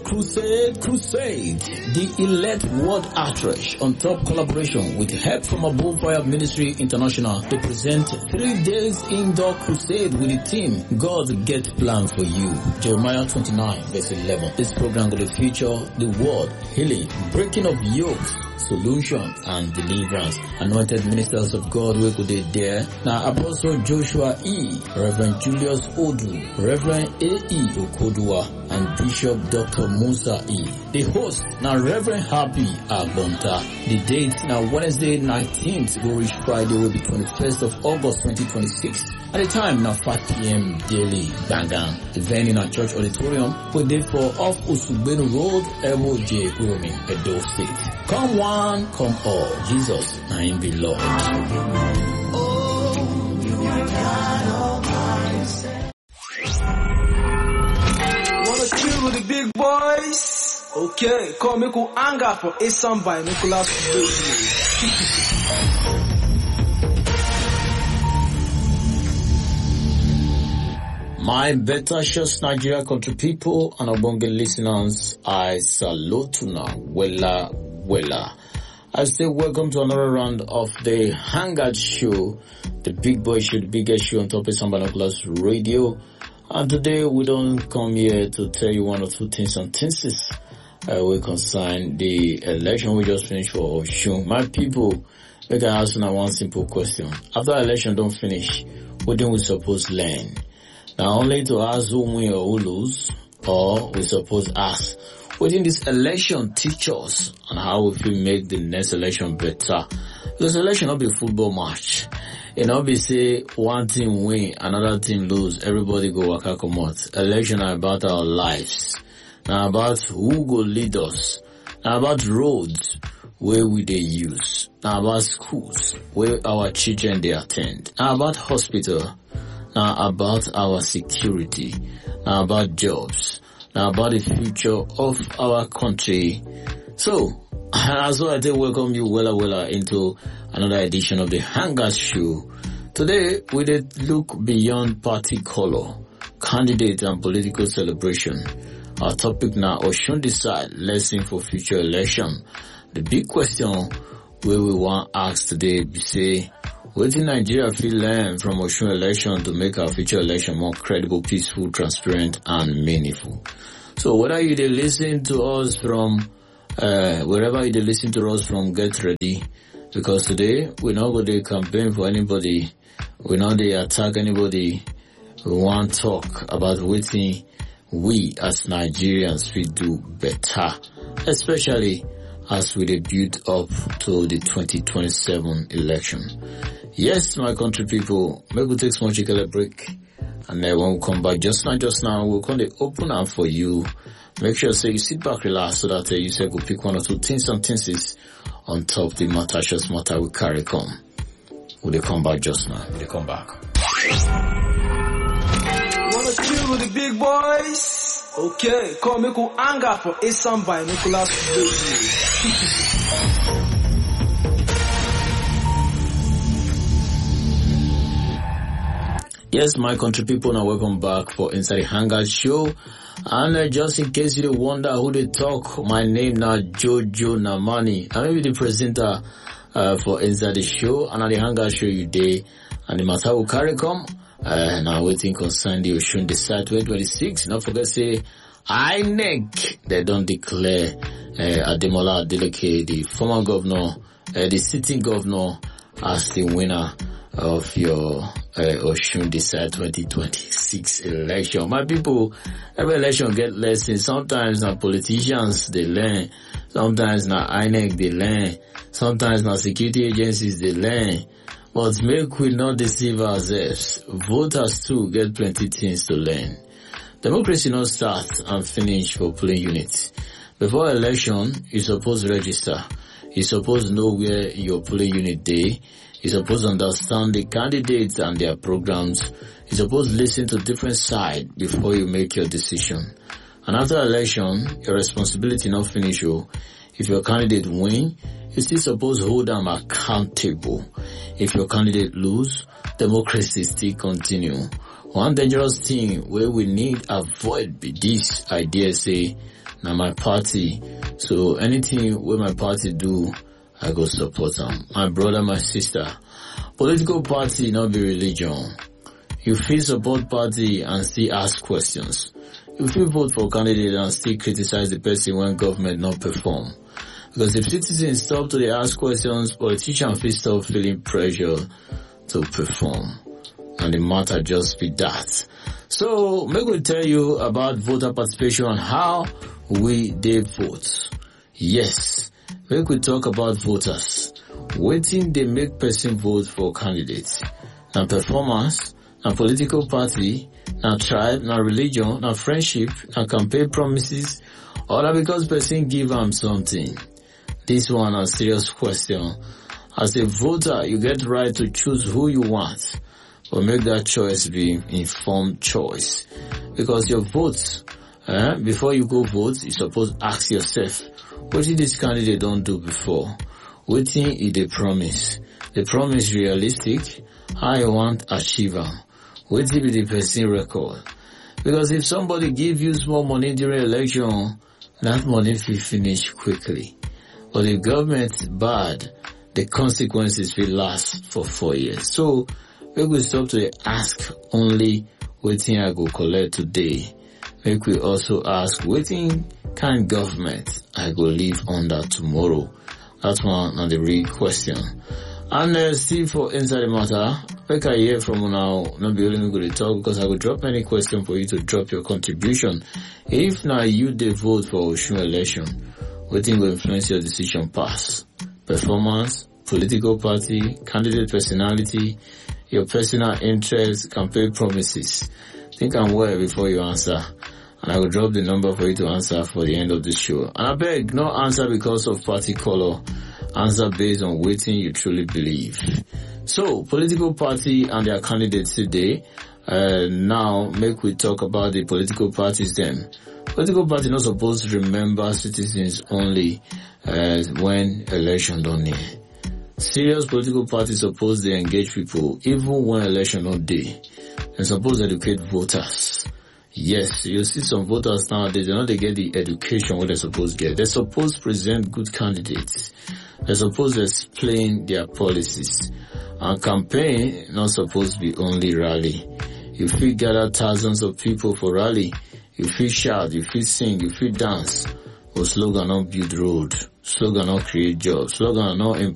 Crusade, the Elect World Outreach on top collaboration with help from Above Fire Ministry International to present 3 days indoor crusade with the team God Get Plan for You. Jeremiah 29 verse 11. This program will feature the word, healing, breaking of yokes, solution and deliverance. Anointed ministers of God will be there. Now Apostle Joshua E., Reverend Julius Odu, Reverend A.E. Okodua, and Bishop Dr. Musa E. The host now Reverend Happy Agbonta. The date now Wednesday 19th will reach Friday will be 21st of August 2026. At the time now 5 p.m. daily Bangang. The venue in our church auditorium will be for off Usubenu Road, MOJ Uromi, Edo State. Come one, come all. Jesus, I am the Lord. Oh, you are God all by yourself. Wanna chill with the big boys? Okay, come make you anger for Asam by Nicholas. My better shows Nigeria country people and Obonge listeners, I salute you now. Wella. I say welcome to another round of the Hangout Show, the big boy show, the biggest show on top of Binoculars Radio. And today we don't come here to tell you one or two things and things we concern the election we just finished for Oshun. My people, we can ask now one simple question. After election don't finish, what do we suppose learn? Now only to ask who win or who lose, or we suppose ask, what in this election teach us and how we feel make the next election better? Because election not be a football match. It not be say one team win, another team lose, everybody go waka comot. Election are about our lives. Now about who go lead us. Now about roads where we they use. Now about schools where our children they attend. Now about hospital. Now about our security. Now about jobs. Now about the future of our country. So, as well, I do welcome you well into another edition of the Hangout Show. Today, we did look beyond party color, candidate and political celebration. Our topic now, Oshun decide lesson for future election. The big question where we want to ask today be say, what did Nigeria feel learn from Oshun election to make our future election more credible, peaceful, transparent, and meaningful? So whether you dey listen to us from wherever you dey listen to us from, get ready, because today we not go to campaign for anybody, we not dey attack anybody. We want to talk about what we as Nigerians will do better, especially as we dey build up to the 2027 election. Yes, my country people, make we take small chicken break. And then when we come back just now, we'll come to open up for you. Make sure say you sit back, relax, so that you say go pick one or two things and things on top the matter we carry come. Will they come back just now? Will they come back? Wanna chill with the big boys? Okay, come make you anger for Asam by Nicholas. Yes, my country people, now welcome back for Inside the Hangout Show. And just in case you wonder who they talk, my name now Jojo Namani. I'm maybe the presenter for Inside the Show, and at the Hangout Show you day, and the matter will carry come. Now waiting concern the Oshun decide 2026. Not forget say INEC, they don't declare Ademola Adeleke, the former governor, the sitting governor, as the winner of your Oshun Decide 2026 election. My people, every election get lessons. Sometimes now politicians they learn, sometimes now INEC they learn, sometimes now security agencies they learn. But make we not deceive ourselves. Voters too get plenty things to learn. Democracy not start and finish for polling units. Before election, you suppose register. You suppose know where your polling unit day. You suppose understand the candidates and their programs. You suppose listen to different sides before you make your decision. And after election, your responsibility not finish. If your candidate win, you still suppose hold them accountable. If your candidate lose, democracy still continue. One dangerous thing where we need avoid be this idea say, na my party. So anything where my party do, I go support them. My brother, my sister, political party not be religion. You feel support party and still ask questions. You feel vote for candidate and still criticize the person when government not perform. Because if citizens stop to ask questions, politicians will stop feeling pressure to perform. And the matter just be that. So, make we tell you about voter participation and how we they vote. Yes, make we talk about voters. Waiting they make person vote for candidates. Now performance, now political party, now tribe, now religion, now friendship, now campaign promises, all that because person give them something. This one a serious question. As a voter, you get right to choose who you want, but make that choice be informed choice. Because your vote, before you go vote, you suppose ask yourself, what did this candidate don't do before? What thing is the promise? The promise realistic? How you want achiever? What will be the person record? Because if somebody give you small money during election, that money will finish quickly. But if government bad, the consequences will last for 4 years. So, we will stop to ask only what thing I go collect today. Make we also ask what thing kind government I go live under tomorrow. That's one of the real question. And still for inside the matter, make I hear from now, not be only going to talk because I will drop many questions for you to drop your contribution. If now you dey vote for Osun election, what thing will influence your decision pass? Performance, political party, candidate personality, your personal interests, campaign promises. Think and well before you answer. And I will drop the number for you to answer for the end of the show. And I beg, no answer because of party color. Answer based on what you truly believe. So, political party and their candidates today. Now, make we talk about the political parties then. Political party not supposed to remember citizens only when election don't near. Serious political parties supposed to engage people even when election not day. They're supposed to educate voters. Yes, you see some voters nowadays, they get the education what they're supposed to get. They're supposed to present good candidates. They're supposed to explain their policies. And campaign not supposed to be only rally. You feel gather thousands of people for rally. You feel shout, you feel sing, you feel dance. But slogan not build road. Slogan not create jobs. Slogan not